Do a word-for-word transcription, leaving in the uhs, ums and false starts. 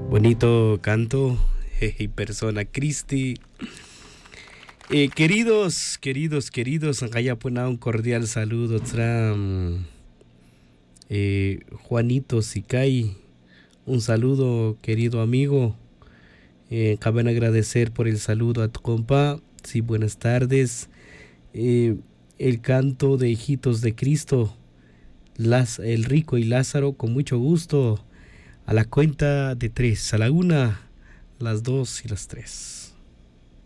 Bonito canto y persona Cristi. Eh, queridos, queridos, queridos, acá pues un cordial saludo tra eh, Juanito Sicay, un saludo querido amigo. Eh, caben agradecer por el saludo a tu compa. Sí, buenas tardes. Eh, el canto de Hijitos de Cristo, Las, el Rico y Lázaro, con mucho gusto. A la cuenta de tres, a la una, las dos y las tres.